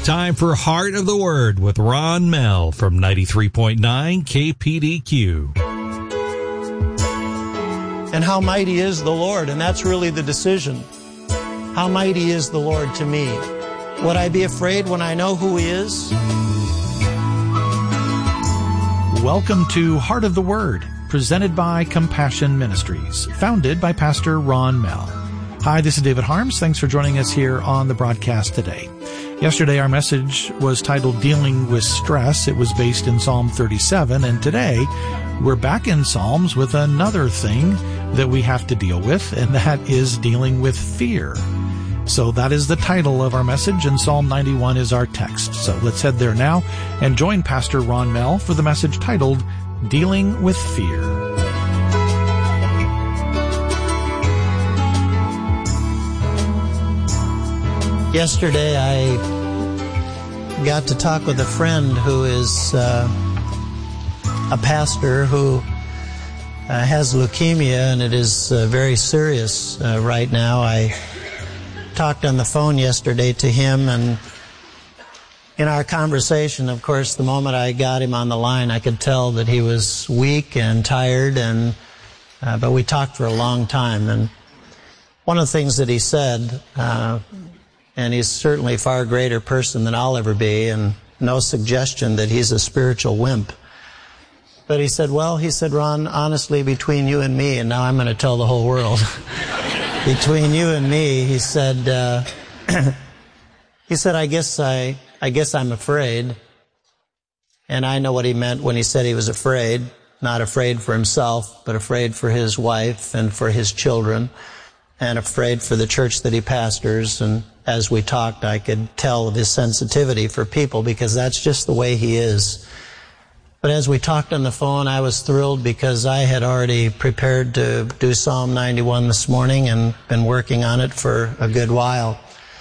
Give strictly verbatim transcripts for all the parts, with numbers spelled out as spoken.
Time for Heart of the Word with Ron Mell from ninety-three point nine K P D Q. And how mighty is the Lord, and that's really the decision. How mighty is the Lord to me? Would I be afraid when I know who He is? Welcome to Heart of the Word, presented by Compassion Ministries, founded by Pastor Ron Mell. Hi, this is David Harms. Thanks for joining us here on the broadcast today. Yesterday, our message was titled Dealing with Stress. It was based in Psalm thirty-seven, and today we're back in Psalms with another thing that we have to deal with, and that is dealing with fear. So that is the title of our message, and Psalm ninety-one is our text. So let's head there now and join Pastor Ron Mell for the message titled Dealing with Fear. Yesterday, I got to talk with a friend who is uh, a pastor who uh, has leukemia, and it is uh, very serious uh, right now. I talked on the phone yesterday to him, and in our conversation, of course, the moment I got him on the line, I could tell that he was weak and tired, and uh, but we talked for a long time. And one of the things that he said, uh, and he's certainly a far greater person than I'll ever be, and no suggestion that he's a spiritual wimp. But he said, well, he said, Ron, honestly, between you and me, and now I'm going to tell the whole world, between you and me, he said, uh, he said, I guess I, I guess I'm afraid. And I know what he meant when he said he was afraid, not afraid for himself, but afraid for his wife and for his children, and afraid for the church that he pastors. And as we talked, I could tell of his sensitivity for people, because that's just the way he is. But as we talked on the phone, I was thrilled because I had already prepared to do Psalm ninety-one this morning and been working on it for a good while.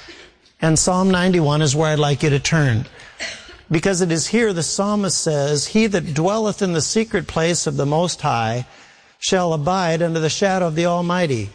And Psalm ninety-one is where I'd like you to turn, because it is here the psalmist says, He that dwelleth in the secret place of the Most High shall abide under the shadow of the Almighty.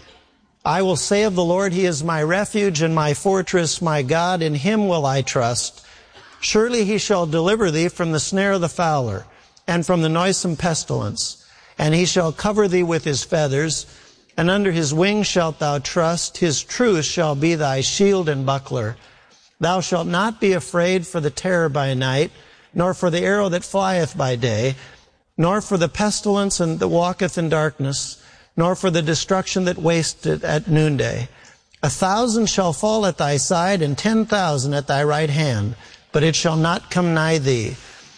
I will say of the Lord, He is my refuge and my fortress, my God, in Him will I trust. Surely He shall deliver thee from the snare of the fowler, and from the noisome pestilence. And He shall cover thee with His feathers, and under His wings shalt thou trust. His truth shall be thy shield and buckler. Thou shalt not be afraid for the terror by night, nor for the arrow that flieth by day, nor for the pestilence that walketh in darkness, nor for the destruction that wasteth at noonday. A thousand shall fall at thy side, and ten thousand at thy right hand, but it shall not come nigh thee.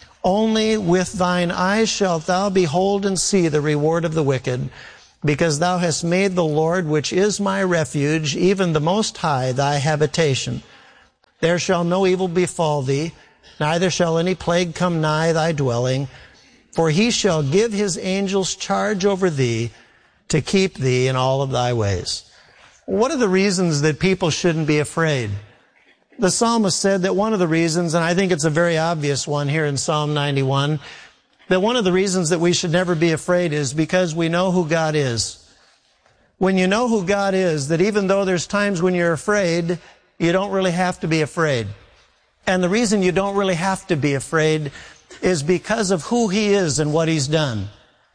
Only with thine eyes shalt thou behold and see the reward of the wicked, because thou hast made the Lord, which is my refuge, even the Most High, thy habitation. There shall no evil befall thee, neither shall any plague come nigh thy dwelling, for He shall give His angels charge over thee, to keep thee in all of thy ways. What are the reasons that people shouldn't be afraid? The psalmist said that one of the reasons, and I think it's a very obvious one here in Psalm ninety-one, that one of the reasons that we should never be afraid is because we know who God is. When you know who God is, that even though there's times when you're afraid, you don't really have to be afraid. And the reason you don't really have to be afraid is because of who He is and what He's done.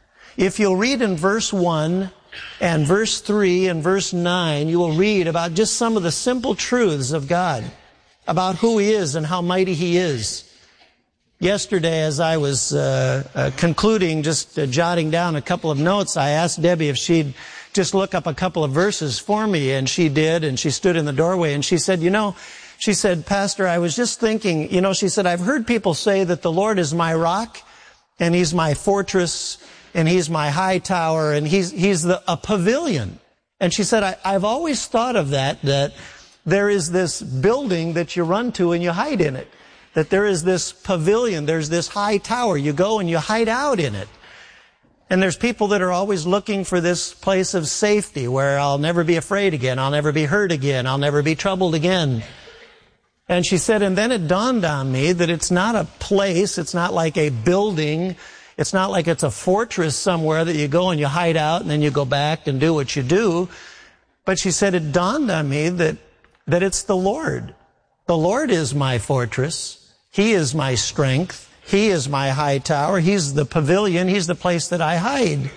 If you'll read in verse one and verse three and verse nine, you will read about just some of the simple truths of God, about who He is and how mighty He is. Yesterday, as I was uh, uh, concluding, just uh, jotting down a couple of notes, I asked Debbie if she'd just look up a couple of verses for me, and she did, and she stood in the doorway, and she said, you know, she said, Pastor, I was just thinking, you know, she said, I've heard people say that the Lord is my rock, and He's my fortress, and He's my high tower, and He's He's the, a pavilion. And she said, I, I've always thought of that, that there is this building that you run to and you hide in it. That there is this pavilion, there's this high tower, you go and you hide out in it. And there's people that are always looking for this place of safety where I'll never be afraid again, I'll never be hurt again, I'll never be troubled again. And she said, and then it dawned on me that it's not a place, it's not like a building, it's not like it's a fortress somewhere that you go and you hide out and then you go back and do what you do. But she said, it dawned on me that, that it's the Lord. The Lord is my fortress. He is my strength. He is my high tower. He's the pavilion. He's the place that I hide.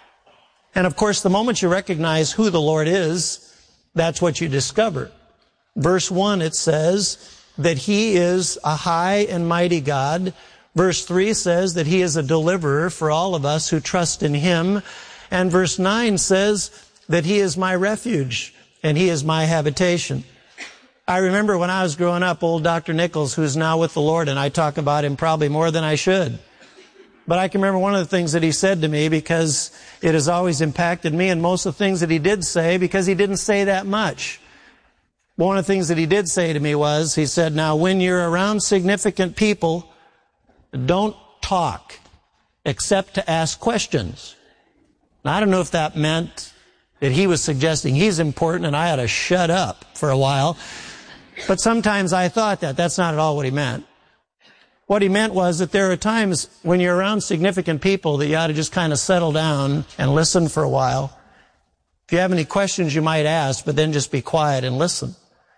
And of course, the moment you recognize who the Lord is, that's what you discover. Verse one, it says that He is a high and mighty God. Verse three says that He is a deliverer for all of us who trust in Him. And verse nine says that He is my refuge and He is my habitation. I remember when I was growing up, old Doctor Nichols, who's now with the Lord, and I talk about him probably more than I should. But I can remember one of the things that he said to me, because it has always impacted me, and most of the things that he did say, because he didn't say that much. One of the things that he did say to me was, he said, now when you're around significant people, don't talk except to ask questions. Now, I don't know if that meant that he was suggesting he's important and I ought to shut up for a while. But sometimes I thought that. That's not at all what he meant. What he meant was that there are times when you're around significant people that you ought to just kind of settle down and listen for a while. If you have any questions, you might ask, but then just be quiet and listen.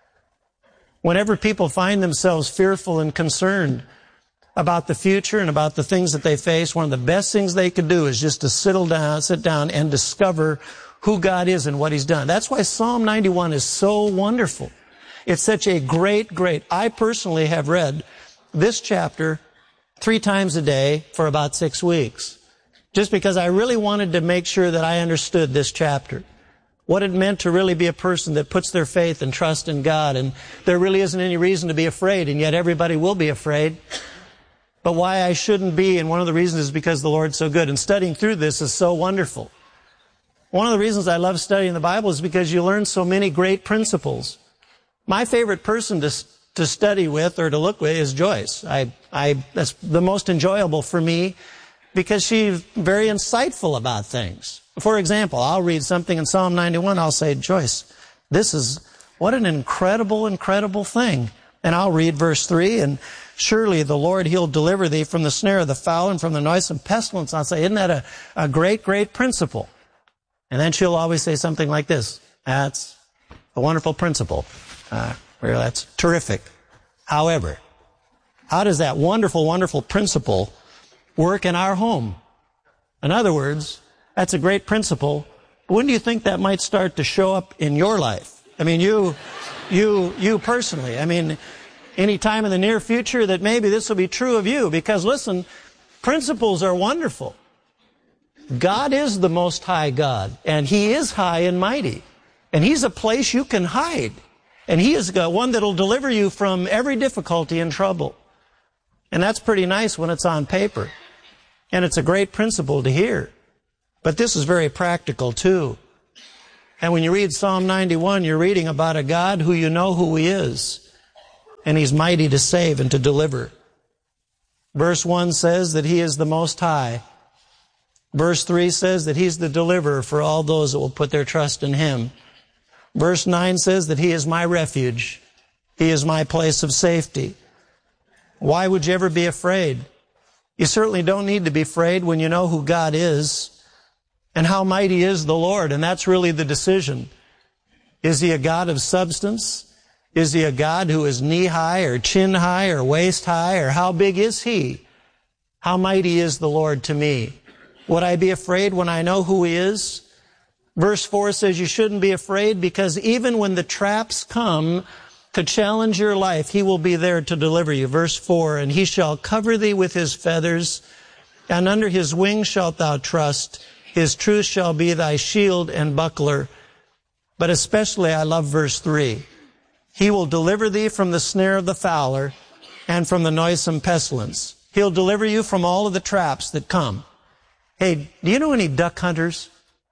Whenever people find themselves fearful and concerned about the future and about the things that they face, one of the best things they could do is just to settle down, sit down and discover who God is and what He's done. That's why Psalm ninety-one is so wonderful. It's such a great, great, I personally have read this chapter three times a day for about six weeks. Just because I really wanted to make sure that I understood this chapter. What it meant to really be a person that puts their faith and trust in God. And there really isn't any reason to be afraid, and yet everybody will be afraid. But why I shouldn't be, and one of the reasons is because the Lord's so good. And studying through this is so wonderful. One of the reasons I love studying the Bible is because you learn so many great principles. My favorite person to to study with or to look with is Joyce. I, I, that's the most enjoyable for me because she's very insightful about things. For example, I'll read something in Psalm ninety-one, I'll say, Joyce, this is, what an incredible, incredible thing. And I'll read verse three, and surely the Lord, He'll deliver thee from the snare of the fowler and from the noisome pestilence. I'll say, isn't that a, a great, great principle? And then she'll always say something like this, that's a wonderful principle. Uh, well, that's terrific. However, how does that wonderful, wonderful principle work in our home? In other words, that's a great principle. But when do you think that might start to show up in your life? I mean, you, you, you personally. I mean, any time in the near future that maybe this will be true of you. Because listen, principles are wonderful. God is the Most High God, and He is high and mighty. And He's a place you can hide. And He is one that'll deliver you from every difficulty and trouble. And that's pretty nice when it's on paper. And it's a great principle to hear. But this is very practical too. And when you read Psalm ninety-one, you're reading about a God who you know who He is. And He's mighty to save and to deliver. Verse one says that He is the Most High. Verse three says that He's the deliverer for all those that will put their trust in Him. Verse nine says that He is my refuge. He is my place of safety. Why would you ever be afraid? You certainly don't need to be afraid when you know who God is and how mighty is the Lord. And that's really the decision. Is He a God of substance? Is He a God who is knee-high or chin-high or waist-high? Or how big is He? How mighty is the Lord to me? Would I be afraid when I know who He is? Verse four says you shouldn't be afraid because even when the traps come to challenge your life, He will be there to deliver you. Verse four, and He shall cover thee with His feathers, and under His wings shalt thou trust. His truth shall be thy shield and buckler. But especially I love verse three. He will deliver thee from the snare of the fowler and from the noisome pestilence. He'll deliver you from all of the traps that come. Hey, do you know any duck hunters?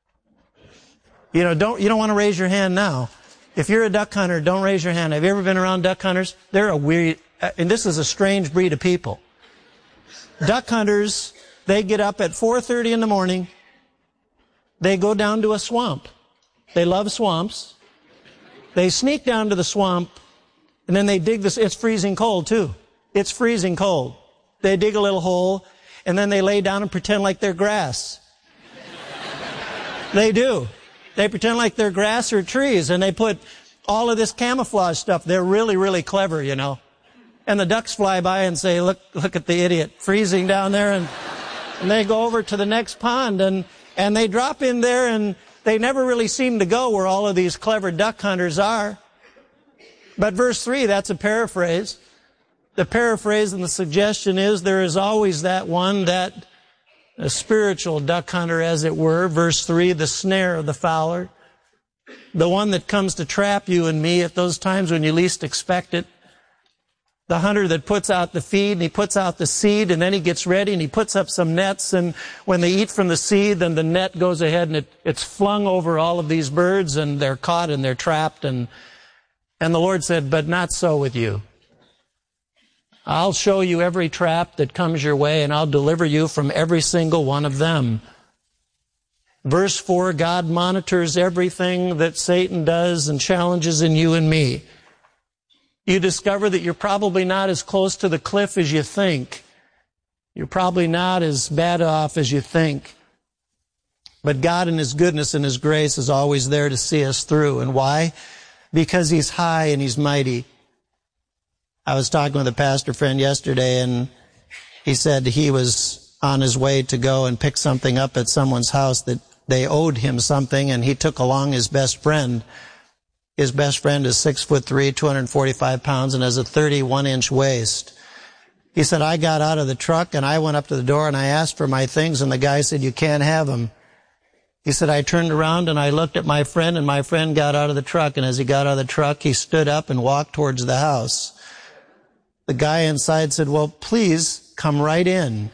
You know, don't, you don't want to raise your hand now. If you're a duck hunter, don't raise your hand. Have you ever been around duck hunters? They're a weird, and this is a strange breed of people. Duck hunters, they get up at four thirty in the morning. They go down to a swamp. They love swamps. They sneak down to the swamp, and then they dig this. It's freezing cold, too. It's freezing cold. They dig a little hole, and then they lay down and pretend like they're grass. They do. They pretend like they're grass or trees, and they put all of this camouflage stuff. They're really, really clever, you know. And the ducks fly by and say, look, look at the idiot freezing down there. And, and they go over to the next pond and, and they drop in there, and they never really seem to go where all of these clever duck hunters are. But verse three, that's a paraphrase. The paraphrase and the suggestion is there is always that one, that a spiritual duck hunter, as it were. Verse three, the snare of the fowler. The one that comes to trap you and me at those times when you least expect it. The hunter that puts out the feed, and he puts out the seed, and then he gets ready and he puts up some nets, and when they eat from the seed, then the net goes ahead and it, it's flung over all of these birds, and they're caught and they're trapped. And, and the Lord said, but not so with you. I'll show you every trap that comes your way, and I'll deliver you from every single one of them. Verse four, God monitors everything that Satan does and challenges in you and me. You discover that you're probably not as close to the cliff as you think. You're probably not as bad off as you think. But God in His goodness and His grace is always there to see us through. And why? Because He's high and He's mighty. I was talking with a pastor friend yesterday, and he said he was on his way to go and pick something up at someone's house that they owed him something, and he took along his best friend. His best friend is six foot three, two hundred forty-five pounds, and has a thirty-one inch waist. He said, I got out of the truck and I went up to the door and I asked for my things, and the guy said, you can't have them. He said, I turned around and I looked at my friend, and my friend got out of the truck, and as he got out of the truck, he stood up and walked towards the house. The guy inside said, well, please come right in.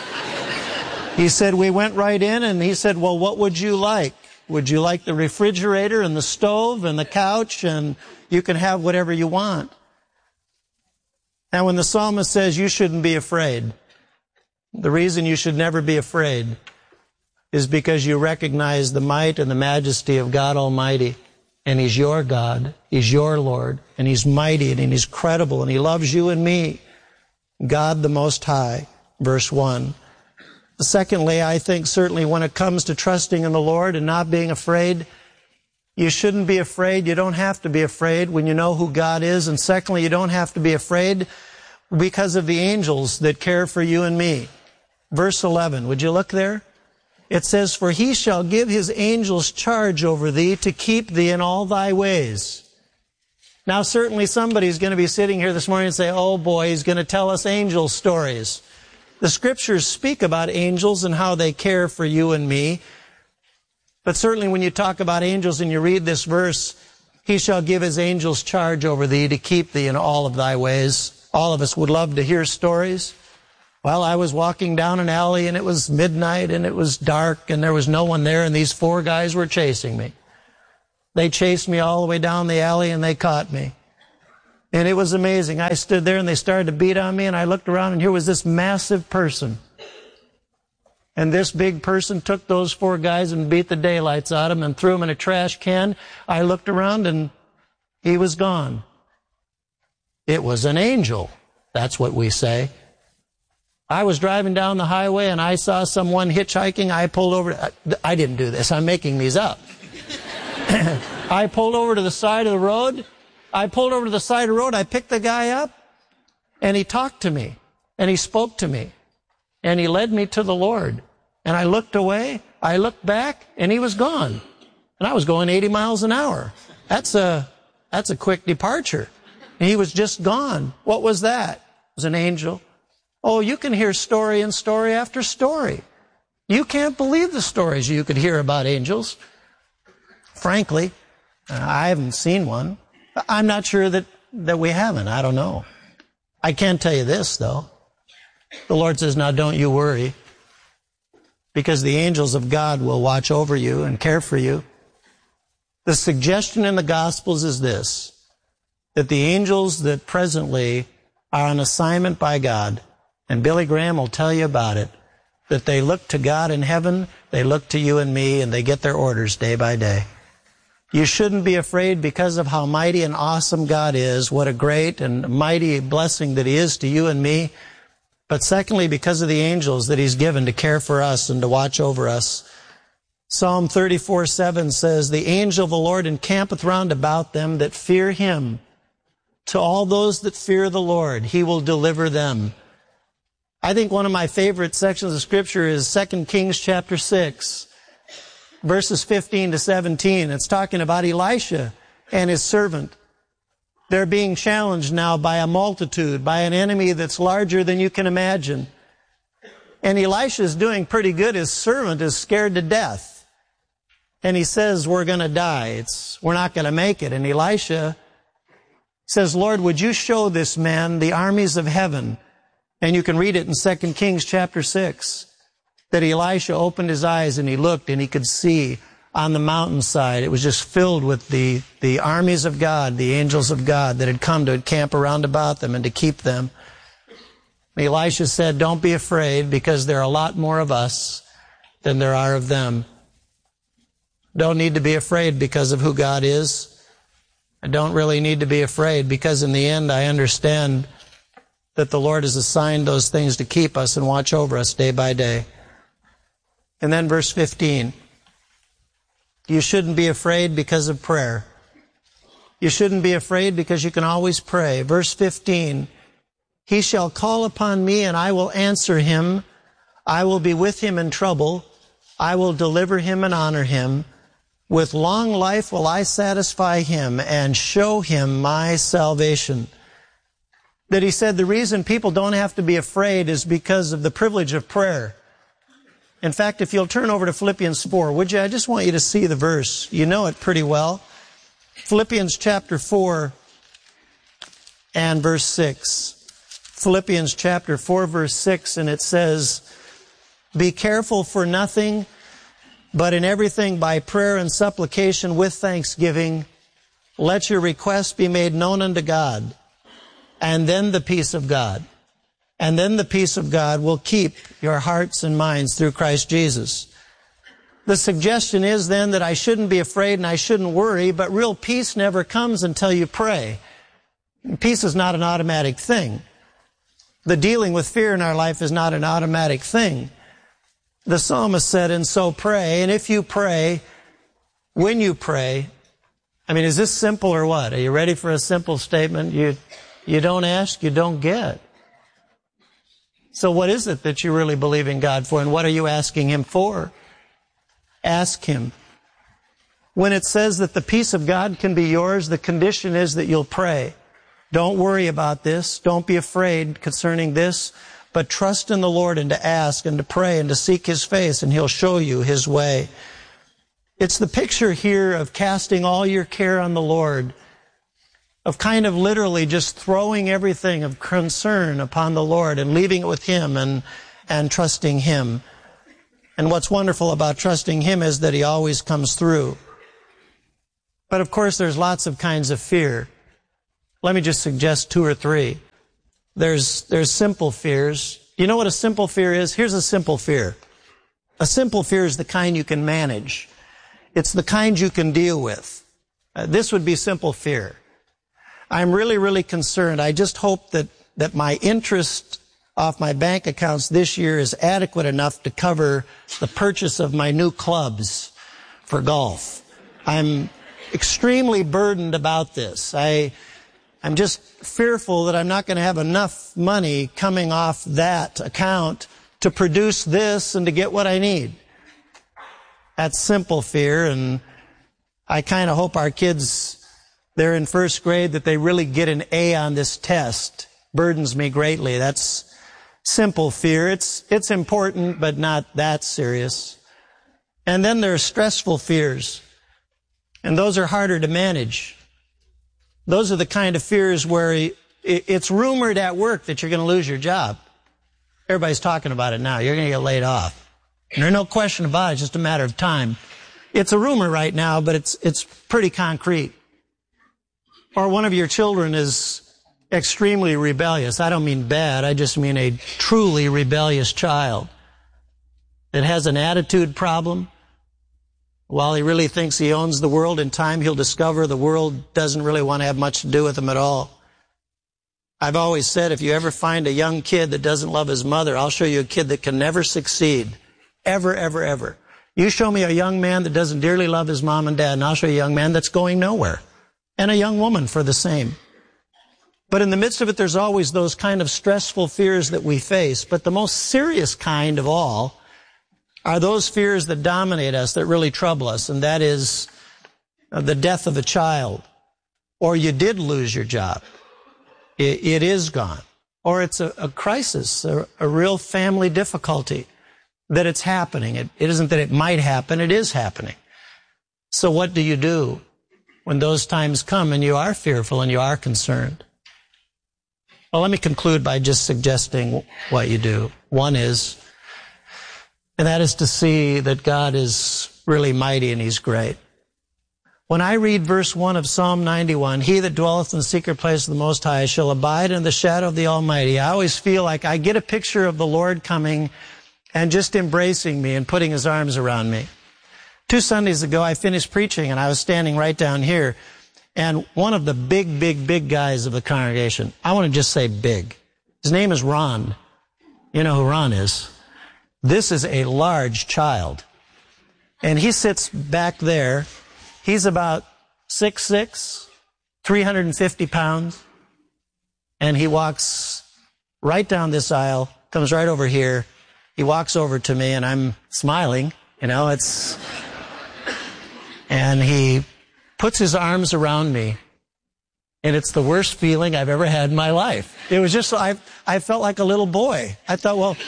He said, we went right in, and he said, well, what would you like? Would you like the refrigerator and the stove and the couch? And you can have whatever you want. Now, when the psalmist says you shouldn't be afraid, the reason you should never be afraid is because you recognize the might and the majesty of God Almighty. And He's your God, He's your Lord, and He's mighty, and He's credible, and He loves you and me. God the Most High, verse one. Secondly, I think certainly when it comes to trusting in the Lord and not being afraid, you shouldn't be afraid. You don't have to be afraid when you know who God is. And secondly, you don't have to be afraid because of the angels that care for you and me. Verse eleven, would you look there? It says, for He shall give His angels charge over thee to keep thee in all thy ways. Now, certainly somebody's going to be sitting here this morning and say, oh boy, he's going to tell us angel stories. The Scriptures speak about angels and how they care for you and me. But certainly when you talk about angels and you read this verse, He shall give His angels charge over thee to keep thee in all of thy ways. All of us would love to hear stories. Well, I was walking down an alley and it was midnight and it was dark and there was no one there, and these four guys were chasing me. They chased me all the way down the alley and they caught me. And it was amazing. I stood there and they started to beat on me, and I looked around and here was this massive person. And this big person took those four guys and beat the daylights out of them and threw them in a trash can. I looked around and he was gone. It was an angel. That's what we say. I was driving down the highway and I saw someone hitchhiking. I pulled over. I didn't do this. I'm making these up. I pulled over to the side of the road. I pulled over to the side of the road. I picked the guy up and he talked to me and he spoke to me and he led me to the Lord. And I looked away. I looked back and he was gone. And I was going eighty miles an hour. That's a, that's a quick departure. And he was just gone. What was that? It was an angel. Oh, you can hear story and story after story. You can't believe the stories you could hear about angels. Frankly, I haven't seen one. I'm not sure that, that we haven't. I don't know. I can tell you this, though. The Lord says, now don't you worry, because the angels of God will watch over you and care for you. The suggestion in the Gospels is this, that the angels that presently are on assignment by God, and Billy Graham will tell you about it, that they look to God in heaven, they look to you and me, and they get their orders day by day. You shouldn't be afraid because of how mighty and awesome God is, what a great and mighty blessing that He is to you and me. But secondly, because of the angels that He's given to care for us and to watch over us. Psalm thirty-four seven says, the angel of the Lord encampeth round about them that fear him. To all those that fear the Lord, he will deliver them. I think one of my favorite sections of Scripture is Second Kings chapter six, verses fifteen to seventeen. It's talking about Elisha and his servant. They're being challenged now by a multitude, by an enemy that's larger than you can imagine. And Elisha is doing pretty good. His servant is scared to death. And he says, we're going to die. It's, we're not going to make it. And Elisha says, Lord, would you show this man the armies of heaven? And you can read it in Second Kings chapter six, that Elisha opened his eyes and he looked and he could see on the mountainside. It was just filled with the, the armies of God, the angels of God that had come to camp around about them and to keep them. And Elisha said, don't be afraid, because there are a lot more of us than there are of them. Don't need to be afraid because of who God is. I don't really need to be afraid, because in the end I understand that the Lord has assigned those things to keep us and watch over us day by day. And then verse fifteen. You shouldn't be afraid because of prayer. You shouldn't be afraid because you can always pray. Verse fifteen. He shall call upon me and I will answer him. I will be with him in trouble. I will deliver him and honor him. With long life will I satisfy him and show him my salvation. That he said the reason people don't have to be afraid is because of the privilege of prayer. In fact, if you'll turn over to Philippians four, would you? I just want you to see the verse. You know it pretty well. Philippians chapter four and verse six. Philippians chapter four, verse six, and it says, be careful for nothing, but in everything by prayer and supplication with thanksgiving, let your requests be made known unto God, and then the peace of God. And then the peace of God will keep your hearts and minds through Christ Jesus. The suggestion is then that I shouldn't be afraid and I shouldn't worry, but real peace never comes until you pray. Peace is not an automatic thing. The dealing with fear in our life is not an automatic thing. The psalmist said, and so pray. And if you pray, when you pray, I mean, is this simple or what? Are you ready for a simple statement? You, you don't ask, you don't get. So what is it that you really believe in God for, and what are you asking him for? Ask him. When it says that the peace of God can be yours, the condition is that you'll pray. Don't worry about this. Don't be afraid concerning this, but trust in the Lord and to ask and to pray and to seek his face, and he'll show you his way. It's the picture here of casting all your care on the Lord, of kind of literally just throwing everything of concern upon the Lord and leaving it with him and, and trusting him. And what's wonderful about trusting him is that he always comes through. But of course, there's lots of kinds of fear. Let me just suggest two or three. There's, there's simple fears. You know what a simple fear is? Here's a simple fear. A simple fear is the kind you can manage. It's the kind you can deal with. Uh, this would be simple fear. I'm really, really concerned. I just hope that, that my interest off my bank accounts this year is adequate enough to cover the purchase of my new clubs for golf. I'm extremely burdened about this. I, I'm just fearful that I'm not going to have enough money coming off that account to produce this and to get what I need. That's simple fear, and I kind of hope our kids, they're in first grade, that they really get an A on this test. Burdens me greatly. That's simple fear. It's, it's important, but not that serious. And then there are stressful fears, and those are harder to manage. Those are the kind of fears where it's rumored at work that you're going to lose your job. Everybody's talking about it now. You're going to get laid off. And there's no question about it. It's just a matter of time. It's a rumor right now, but it's, it's pretty concrete. Or one of your children is extremely rebellious. I don't mean bad. I just mean a truly rebellious child that has an attitude problem. While he really thinks he owns the world, in time he'll discover the world doesn't really want to have much to do with him at all. I've always said, if you ever find a young kid that doesn't love his mother, I'll show you a kid that can never succeed. Ever, ever, ever. You show me a young man that doesn't dearly love his mom and dad, and I'll show you a young man that's going nowhere. And a young woman for the same. But in the midst of it, there's always those kind of stressful fears that we face. But the most serious kind of all are those fears that dominate us, that really trouble us, and that is the death of a child. Or you did lose your job. It, it is gone. Or it's a, a crisis, a, a real family difficulty, that it's happening. It, it isn't that it might happen, it is happening. So what do you do when those times come and you are fearful and you are concerned? Well, let me conclude by just suggesting what you do. One is, and that is to see that God is really mighty and He's great. When I read verse one of Psalm ninety-one, he that dwelleth in the secret place of the Most High shall abide in the shadow of the Almighty, I always feel like I get a picture of the Lord coming and just embracing me and putting His arms around me. Two Sundays ago, I finished preaching, and I was standing right down here, and one of the big, big, big guys of the congregation, I want to just say big. His name is Ron. You know who Ron is. This is a large child. And he sits back there. He's about six foot six, three hundred fifty pounds. And he walks right down this aisle, comes right over here. He walks over to me, and I'm smiling. You know, it's... And he puts his arms around me, and it's the worst feeling I've ever had in my life. It was just, I I felt like a little boy. I thought, well,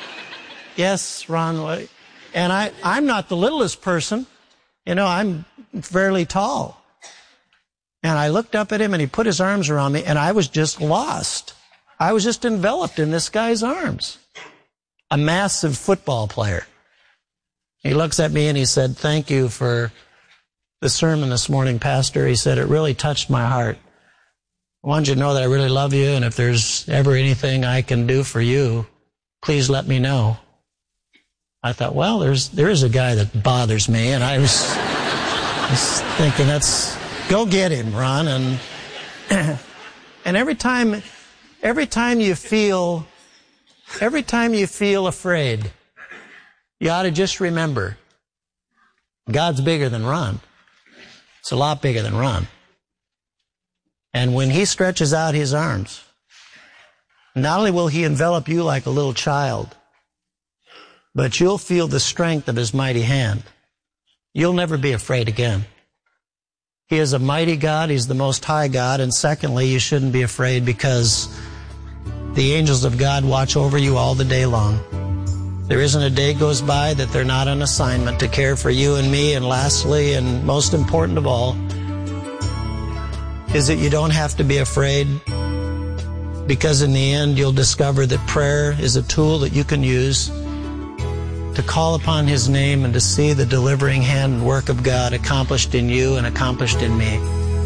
yes, Ron, and I, I'm not the littlest person. You know, I'm fairly tall. And I looked up at him, and he put his arms around me, and I was just lost. I was just enveloped in this guy's arms. A massive football player. He looks at me, and he said, thank you for the sermon this morning, Pastor. He said, it really touched my heart. I want you to know that I really love you, and if there's ever anything I can do for you, please let me know. I thought, well, there's there is a guy that bothers me, and I was, was thinking, that's go get him, Ron. And and every time, every time you feel, every time you feel afraid, you ought to just remember, God's bigger than Ron. It's a lot bigger than Ron. And when He stretches out His arms, not only will He envelop you like a little child, but you'll feel the strength of His mighty hand. You'll never be afraid again. He is a mighty God. He's the Most High God. And secondly, you shouldn't be afraid because the angels of God watch over you all the day long. There isn't a day goes by that they're not on assignment to care for you and me. And lastly, and most important of all, is that you don't have to be afraid, because in the end you'll discover that prayer is a tool that you can use to call upon His name and to see the delivering hand and work of God accomplished in you and accomplished in me.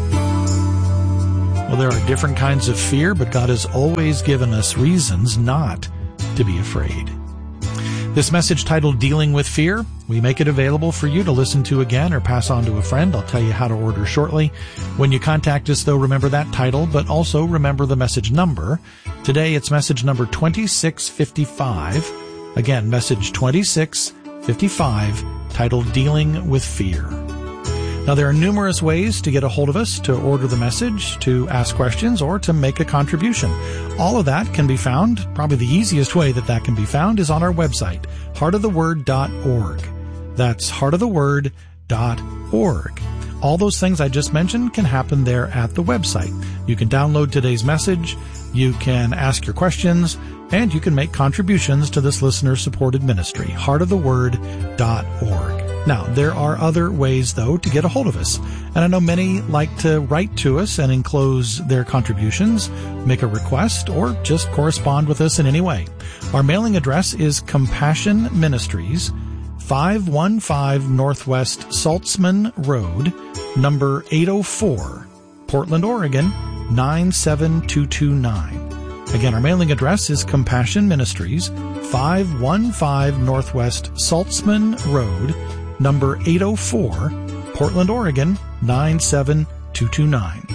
Well, there are different kinds of fear, but God has always given us reasons not to be afraid. This message titled Dealing with Fear, we make it available for you to listen to again or pass on to a friend. I'll tell you how to order shortly. When you contact us, though, remember that title, but also remember the message number. Today, it's message number twenty-six fifty-five. Again, message twenty-six fifty-five, titled Dealing with Fear. Now, there are numerous ways to get a hold of us, to order the message, to ask questions, or to make a contribution. All of that can be found, probably the easiest way that that can be found is on our website, heart of the word dot org. That's heart of the word dot org. All those things I just mentioned can happen there at the website. You can download today's message, you can ask your questions, and you can make contributions to this listener-supported ministry, heart of the word dot org. Now, there are other ways, though, to get a hold of us. And I know many like to write to us and enclose their contributions, make a request, or just correspond with us in any way. Our mailing address is Compassion Ministries, five one five Northwest Saltzman Road, number eight oh four, Portland, Oregon, nine seven two two nine. Again, our mailing address is Compassion Ministries, five one five Northwest Saltzman Road, number eight oh four, Portland, Oregon, nine seven two two nine.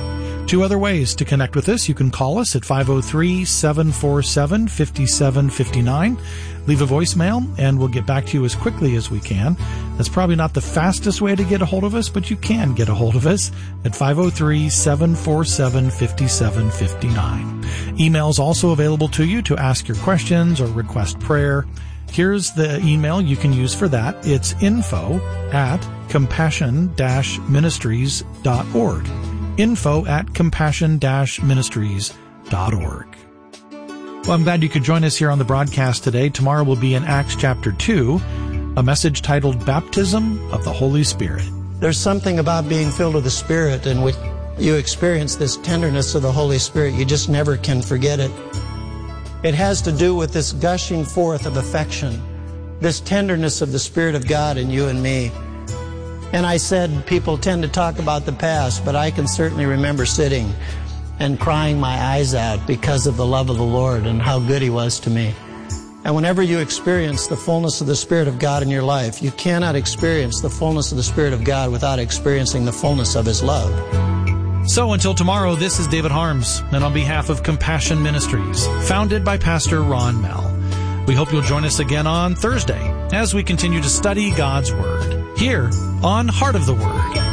Two other ways to connect with us. You can call us at five oh three, seven four seven, five seven five nine. Leave a voicemail, and we'll get back to you as quickly as we can. That's probably not the fastest way to get a hold of us, but you can get a hold of us at five oh three, seven four seven, five seven five nine. Email's also available to you to ask your questions or request prayer. Here's the email you can use for that. It's info at compassion dash ministries dot org. Info at compassion dash ministries dot org. Well, I'm glad you could join us here on the broadcast today. Tomorrow will be in Acts chapter two, a message titled Baptism of the Holy Spirit. There's something about being filled with the Spirit, and when you experience this tenderness of the Holy Spirit, you just never can forget it. It has to do with this gushing forth of affection, this tenderness of the Spirit of God in you and me. And I said people tend to talk about the past, but I can certainly remember sitting and crying my eyes out because of the love of the Lord and how good He was to me. And whenever you experience the fullness of the Spirit of God in your life, you cannot experience the fullness of the Spirit of God without experiencing the fullness of His love. So until tomorrow, this is David Harms, and on behalf of Compassion Ministries, founded by Pastor Ron Mell, we hope you'll join us again on Thursday as we continue to study God's Word here on Heart of the Word.